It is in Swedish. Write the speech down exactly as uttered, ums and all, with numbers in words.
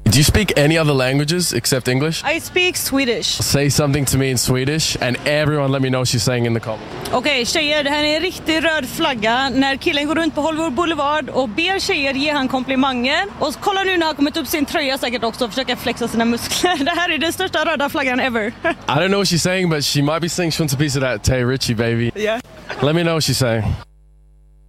Do you speak any other languages except English? I speak Swedish. Say something to me in Swedish and everyone let me know she's saying in the comments. Okej, okay, tjejer, det här är en riktig röd flagga när killen går runt på Hollywood Boulevard och ber tjejer ge han komplimanger. Och kolla nu när han kommit upp sin tröja säkert också och försöker flexa sina muskler. Det här är den största röda flaggan ever. I don't know what she's saying, but she might be saying she wants a piece of that Tay Ritchie, baby. Yeah. Let me know what she's saying.